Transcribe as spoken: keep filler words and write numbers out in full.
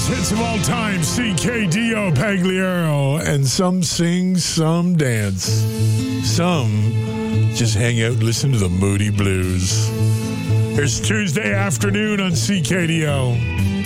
hits of all time, C K D O Pagliaro. And some sing, some dance. Some just hang out and listen to the Moody Blues. Here's Tuesday afternoon on C K D O.